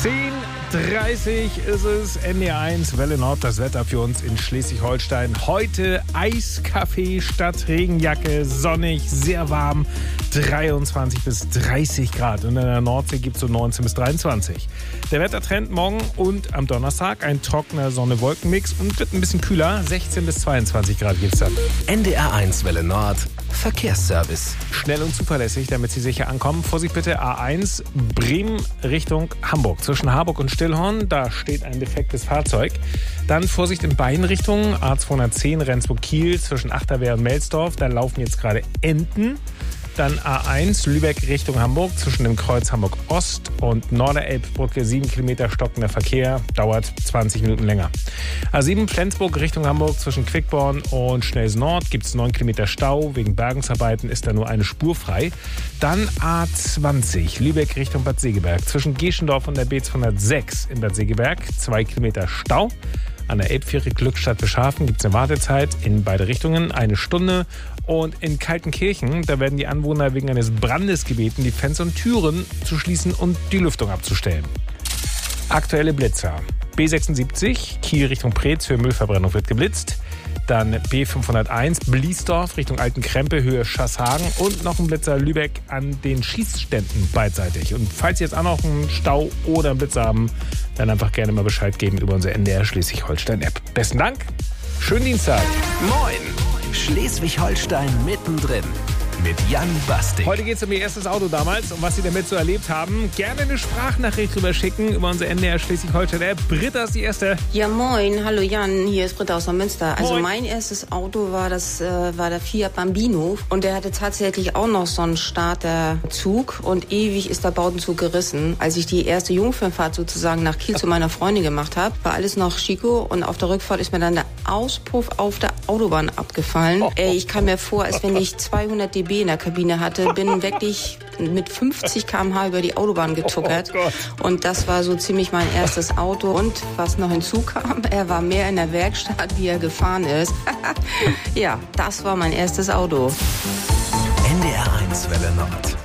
10:30 ist es, NDR1 Welle Nord, das Wetter für uns in Schleswig-Holstein. Heute Eiskaffee statt Regenjacke, sonnig, sehr warm, 23 bis 30 Grad. Und in der Nordsee gibt es so 19 bis 23. Der Wettertrend morgen und am Donnerstag ein trockener Sonne-Wolken-Mix und wird ein bisschen kühler, 16 bis 22 Grad gibt es dann. NDR1 Welle Nord, Verkehrsservice. Schnell und zuverlässig, damit Sie sicher ankommen. Vorsicht bitte, A1 Bremen Richtung Hamburg. Zwischen Harburg und Stillhorn, da steht ein defektes Fahrzeug. Dann Vorsicht in beiden Richtungen, A210 Rendsburg-Kiel zwischen Achterwehr und Melsdorf. Da laufen jetzt gerade Enten. Dann A1 Lübeck Richtung Hamburg zwischen dem Kreuz Hamburg Ost und Norderelbbrücke 7 Kilometer stockender Verkehr, dauert 20 Minuten länger. A7 Flensburg Richtung Hamburg zwischen Quickborn und Schnelsen Nord gibt es 9 Kilometer Stau. Wegen Bergungsarbeiten ist da nur eine Spur frei. Dann A20 Lübeck Richtung Bad Segeberg zwischen Geschendorf und der B206 in Bad Segeberg 2 Kilometer Stau. An der Elbfähre Glückstadt-Bischhafen gibt es eine Wartezeit in beide Richtungen, 1 Stunde. Und in Kaltenkirchen, da werden die Anwohner wegen eines Brandes gebeten, die Fenster und Türen zu schließen und die Lüftung abzustellen. Aktuelle Blitzer. B76, Kiel Richtung Preetz, für Müllverbrennung wird geblitzt. Dann B501, Bliesdorf Richtung Altenkrempe, Höhe Schasshagen. Und noch ein Blitzer Lübeck an den Schießständen beidseitig. Und falls Sie jetzt auch noch einen Stau oder einen Blitzer haben, dann einfach gerne mal Bescheid geben über unsere NDR Schleswig-Holstein-App. Besten Dank, schönen Dienstag. Moin, Schleswig-Holstein mittendrin. Mit Jan Bastik. Heute geht es um Ihr erstes Auto damals und was Sie damit so erlebt haben. Gerne eine Sprachnachricht drüber schicken über unsere NDR Schleswig-Holstein-App. Britta ist die Erste. Ja, moin. Hallo Jan, hier ist Britta aus Neumünster. Also Moin. mein erstes Auto war der Fiat Bambino und der hatte tatsächlich auch noch so einen Starterzug und ewig ist der Bautenzug gerissen. Als ich die erste Jungfernfahrt sozusagen nach Kiel zu meiner Freundin gemacht habe, war alles noch Chico und auf der Rückfahrt ist mir dann der Auspuff auf der Autobahn abgefallen. Ich kam mir vor, als wenn ich 200 dB in der Kabine hatte, bin wirklich mit 50 km/h über die Autobahn getuckert. Und das war so ziemlich mein erstes Auto. Und was noch hinzukam, er war mehr in der Werkstatt, wie er gefahren ist. Ja, das war mein erstes Auto. NDR1 Welle Nord.